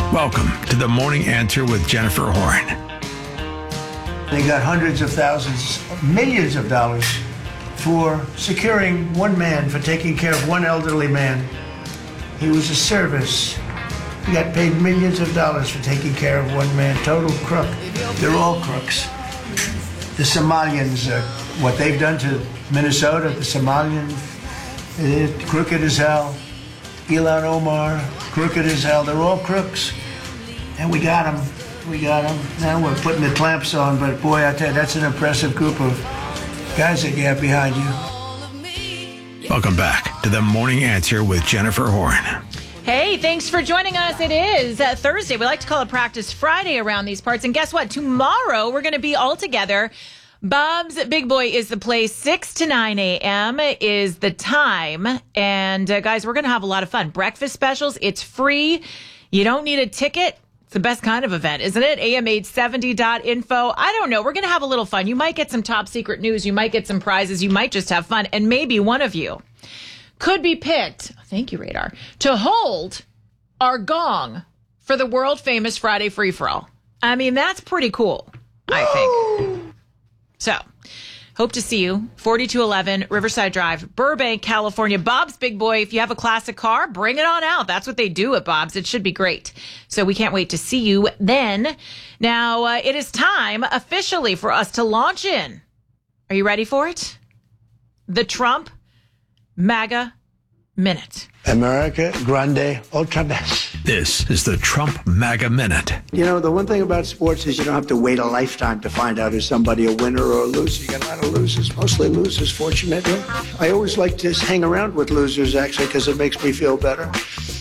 Welcome to the Morning Answer with Jennifer Horn. They got hundreds of thousands, millions of dollars for securing one man, for taking care of one elderly man. He was a service. He got paid millions of dollars for taking care of one man. Total crook. They're all crooks. The Somalians, what they've done to Minnesota, the Somalians, crooked as hell. Ilhan Omar, crooked as hell. They're all crooks. And we got them. We got them. Now we're putting the clamps on, but boy, I tell you, that's an impressive group of guys that you have behind you. Welcome back to the Morning Answer with Jennifer Horn. Hey, thanks for joining us. It is Thursday. We like to call it Practice Friday around these parts. And guess what? Tomorrow, we're going to be all together. Bob's Big Boy is the place. 6 to 9 a.m. is the time. And guys, we're going to have a lot of fun. Breakfast specials. It's free. You don't need a ticket. It's the best kind of event, isn't it? am870.info. I don't know. We're going to have a little fun. You might get some top secret news. You might get some prizes. You might just have fun. And maybe one of you could be picked, thank you, Radar, to hold our gong for the world famous Friday Free-For-All. I mean, that's pretty cool, I think. So, hope to see you. 4211 Riverside Drive, Burbank, California. Bob's Big Boy. If you have a classic car, bring it on out. That's what they do at Bob's. It should be great. So we can't wait to see you then. Now, it is time officially for us to launch in. Are you ready for it? The Trump MAGA Minute. America Grande Ultra Best. This is the Trump MAGA Minute. You know, the one thing about sports is you don't have to wait a lifetime to find out if somebody a winner or a loser. You got a lot of losers, mostly losers, fortunately. I always like to hang around with losers, actually, because it makes me feel better.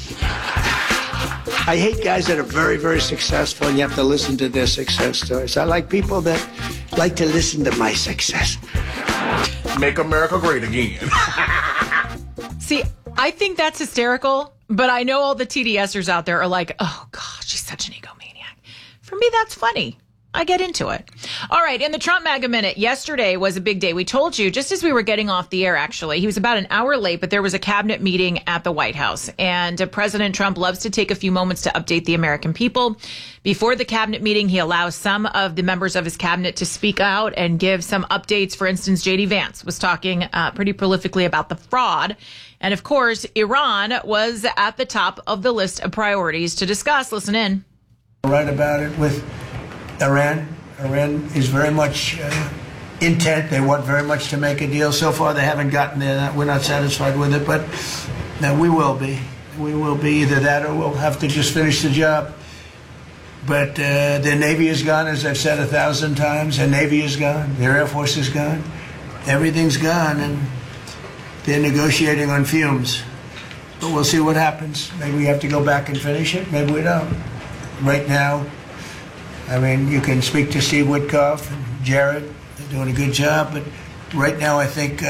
I hate guys that are very, very successful and you have to listen to their success stories. I like people that like to listen to my success. Make America great again. See, I think that's hysterical, but I know all the TDSers out there are like, oh, gosh, she's such an egomaniac. For me, that's funny. I get into it. All right, in the Trump MAGA Minute, yesterday was a big day. We told you, just as we were getting off the air, actually, he was about an hour late, but there was a cabinet meeting at the White House. And President Trump loves to take a few moments to update the American people. Before the cabinet meeting, he allows some of the members of his cabinet to speak out and give some updates. For instance, J.D. Vance was talking pretty prolifically about the fraud. And of course, Iran was at the top of the list of priorities to discuss. Listen in. Right about it with Iran. Iran is very much intent. They want very much to make a deal. So far, they haven't gotten there. We're not satisfied with it, but we will be. We will be either that or we'll have to just finish the job. But their Navy is gone, as I've said 1,000 times. Their Navy is gone. Their Air Force is gone. Everything's gone, and they're negotiating on fumes. But we'll see what happens. Maybe we have to go back and finish it. Maybe we don't. Right now, I mean, you can speak to Steve Witkoff and Jared. They're doing a good job. But right now, I think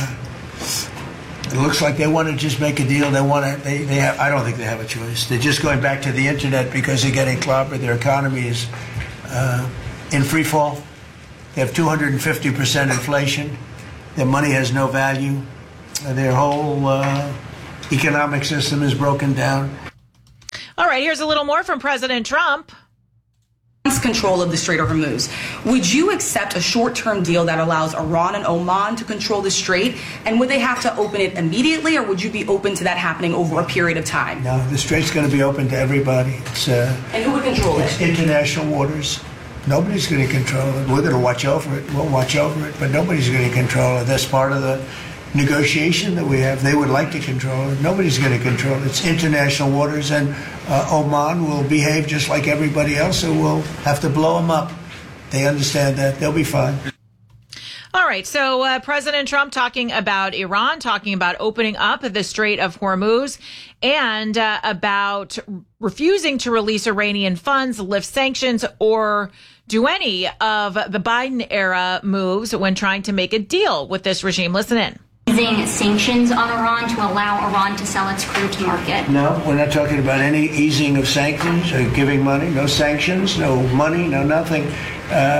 it looks like they want to just make a deal. They want to. They have. I don't think they have a choice. They're just going back to the internet because they're getting clobbered. Their economy is in free fall. They have 250% inflation. Their money has no value. Their whole economic system is broken down. All right, here's a little more from President Trump. Control of the Strait of Hormuz. Would you accept a short-term deal that allows Iran and Oman to control the strait? And would they have to open it immediately, or would you be open to that happening over a period of time? No, the strait's going to be open to everybody. And who would control it? It's international waters. Nobody's going to control it. We're going to watch over it. We'll watch over it, but nobody's going to control it. That's part of the negotiation that we have. They would like to control it. Nobody's going to control it. It's international waters, and Oman will behave just like everybody else, so we'll have to blow them up. They understand that. They'll be fine. All right, so President Trump talking about Iran, talking about opening up the Strait of Hormuz, and about refusing to release Iranian funds, lift sanctions, or do any of the Biden-era moves when trying to make a deal with this regime. Listen in. Using sanctions on Iran to allow Iran to sell its crude to market. No, we're not talking about any easing of sanctions or giving money. No sanctions, no money, no nothing.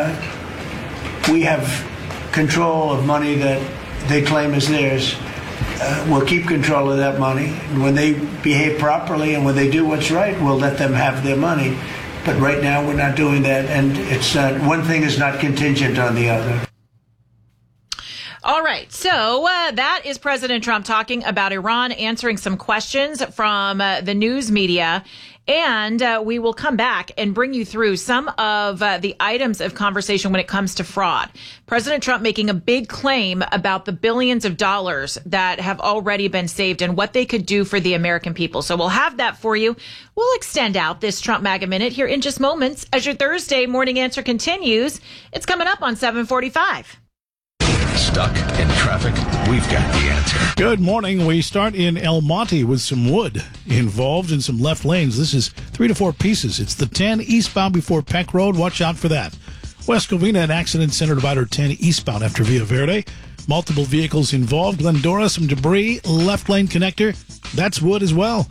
We have control of money that they claim is theirs. we'll keep control of that money. And when they behave properly and when they do what's right, we'll let them have their money. But right now, we're not doing that, and it's one thing is not contingent on the other. All right. So that is President Trump talking about Iran, answering some questions from the news media. And we will come back and bring you through some of the items of conversation when it comes to fraud. President Trump making a big claim about the billions of dollars that have already been saved and what they could do for the American people. So we'll have that for you. We'll extend out this Trump MAGA Minute here in just moments as your Thursday morning answer continues. It's coming up on 7:45. Stuck in traffic? We've got the answer. Good morning. We start in El Monte with some wood involved in some left lanes. This is 3 to 4 pieces. It's the 10 eastbound before Peck Road. Watch out for that. West Covina, an accident centered about our 10 eastbound after Villa Verde. Multiple vehicles involved. Glendora, some debris. Left lane connector. That's wood as well.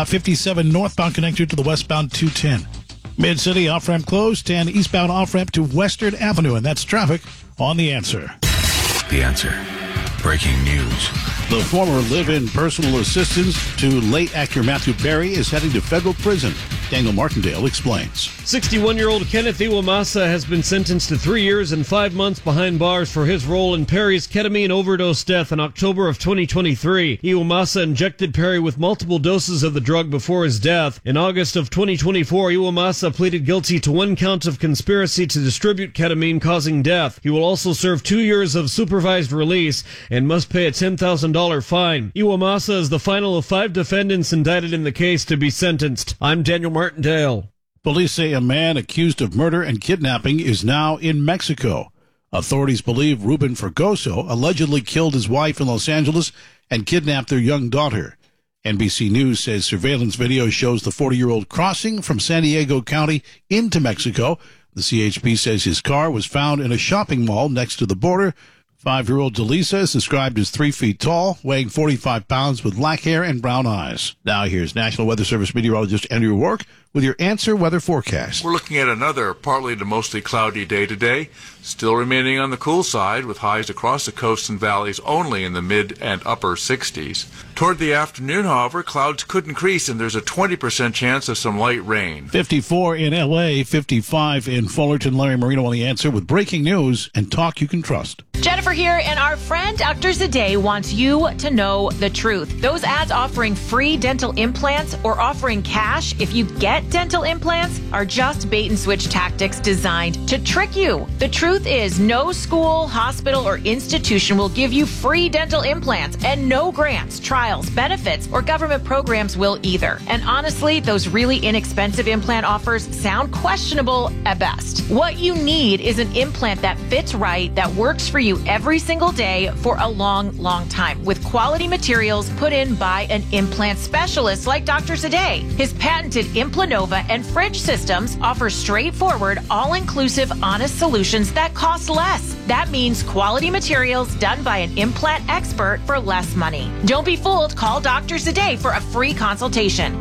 57 northbound connector to the westbound 210. Mid-City off-ramp closed. 10 eastbound off-ramp to Western Avenue. And that's traffic on The Answer. The Answer. Breaking news. The former live-in personal assistant to late actor Matthew Perry is heading to federal prison. Daniel Martindale explains. 61-year-old Kenneth Iwamasa has been sentenced to 3 years and 5 months behind bars for his role in Perry's ketamine overdose death in October of 2023. Iwamasa injected Perry with multiple doses of the drug before his death. In August of 2024, Iwamasa pleaded guilty to 1 count of conspiracy to distribute ketamine causing death. He will also serve 2 years of supervised release and must pay a $10,000 fine. Iwamasa is the final of 5 defendants indicted in the case to be sentenced. I'm Daniel Martindale. Police say a man accused of murder and kidnapping is now in Mexico. Authorities believe Ruben Fregoso allegedly killed his wife in Los Angeles and kidnapped their young daughter. NBC News says surveillance video shows the 40-year-old crossing from San Diego County into Mexico. The CHP says his car was found in a shopping mall next to the border. 5-year-old Delisa is described as 3 feet tall, weighing 45 pounds with black hair and brown eyes. Now here's National Weather Service meteorologist Andrew Rourke with your Answer weather forecast. We're looking at another partly to mostly cloudy day today, still remaining on the cool side with highs across the coasts and valleys only in the mid and upper 60s. Toward the afternoon, however, clouds could increase and there's a 20% chance of some light rain. 54 in L.A., 55 in Fullerton. Larry Marino on The Answer with breaking news and talk you can trust. Jennifer here, and our friend Dr. Zadeh wants you to know the truth. Those ads offering free dental implants or offering cash if you get dental implants are just bait and switch tactics designed to trick you. The truth is no school, hospital, or institution will give you free dental implants, and no grants, trials, benefits, or government programs will either. And honestly, those really inexpensive implant offers sound questionable at best. What you need is an implant that fits right, that works for you every single day for a long, long time, with quality materials put in by an implant specialist like Dr. Zadeh. His patented Implanova and Fridge systems offer straightforward, all-inclusive, honest solutions that cost less. That means quality materials done by an implant expert for less money. Don't be fooled. Call Dr. Zadeh for a free consultation.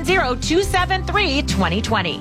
310-273-2020.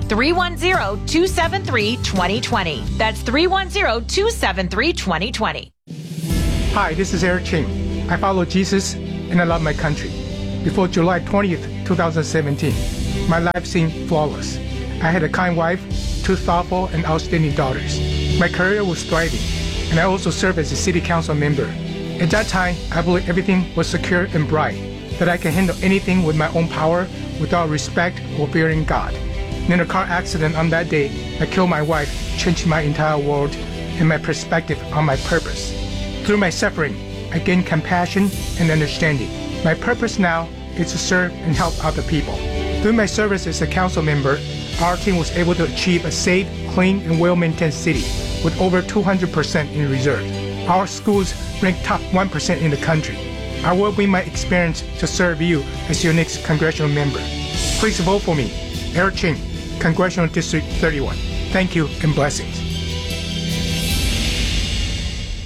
310-273-2020. That's 310-273-2020. Hi, this is Eric Ching. I follow Jesus and I love my country. Before July 20th, 2017, my life seemed flawless. I had a kind wife, 2 thoughtful and outstanding daughters. My career was thriving, and I also served as a city council member. At that time, I believed everything was secure and bright, that I can handle anything with my own power without respect or fearing God. In a car accident on that day that killed my wife changed my entire world and my perspective on my purpose. Through my suffering, I gained compassion and understanding. My purpose now is to serve and help other people. Through my service as a council member, our team was able to achieve a safe, clean, and well-maintained city with over 200% in reserve. Our schools rank top 1% in the country. I will bring my experience to serve you as your next congressional member. Please vote for me, Eric Ching, Congressional District 31. Thank you and blessings.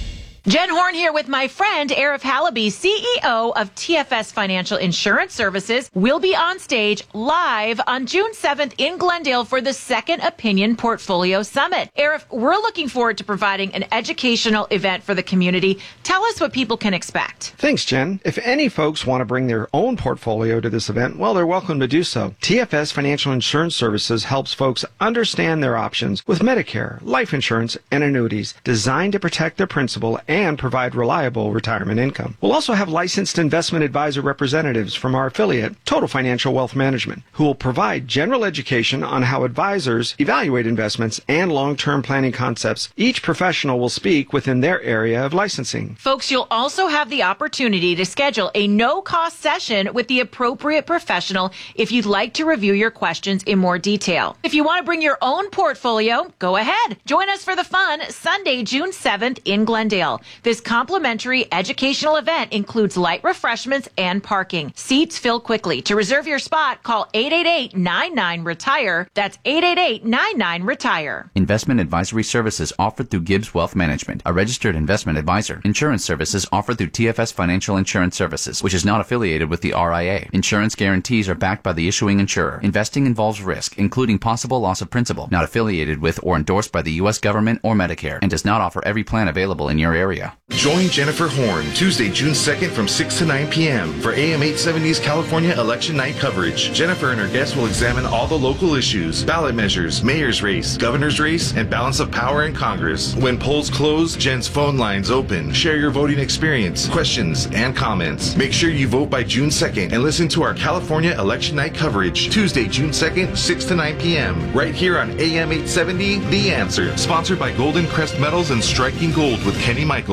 Jen Horn here with my friend Arif Halaby, CEO of TFS Financial Insurance Services. We'll be on stage live on June 7th in Glendale for the Second Opinion Portfolio Summit. Arif, we're looking forward to providing an educational event for the community. Tell us what people can expect. Thanks, Jen. If any folks want to bring their own portfolio to this event, well, they're welcome to do so. TFS Financial Insurance Services helps folks understand their options with Medicare, life insurance, and annuities designed to protect their principal and provide reliable retirement income. We'll also have licensed investment advisor representatives from our affiliate, Total Financial Wealth Management, who will provide general education on how advisors evaluate investments and long-term planning concepts. Each professional will speak within their area of licensing. Folks, you'll also have the opportunity to schedule a no-cost session with the appropriate professional if you'd like to review your questions in more detail. If you want to bring your own portfolio, go ahead. Join us for the fun Sunday, June 7th in Glendale. This complimentary educational event includes light refreshments and parking. Seats fill quickly. To reserve your spot, call 888-99-RETIRE. That's 888-99-RETIRE. Investment advisory services offered through Gibbs Wealth Management, a registered investment advisor. Insurance services offered through TFS Financial Insurance Services, which is not affiliated with the RIA. Insurance guarantees are backed by the issuing insurer. Investing involves risk, including possible loss of principal. Not affiliated with or endorsed by the U.S. government or Medicare, and does not offer every plan available in your area. Join Jennifer Horn Tuesday, June 2nd from 6 to 9 p.m. for AM 870's California Election Night coverage. Jennifer and her guests will examine all the local issues, ballot measures, mayor's race, governor's race, and balance of power in Congress. When polls close, Jen's phone lines open. Share your voting experience, questions, and comments. Make sure you vote by June 2nd and listen to our California Election Night coverage Tuesday, June 2nd, 6 to 9 p.m. right here on AM 870, The Answer. Sponsored by Golden Crest Metals and Striking Gold with Kenny Michaels.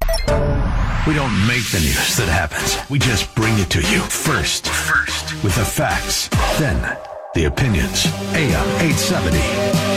We don't make the news that happens. We just bring it to you first with the facts, then the opinions. AM 870.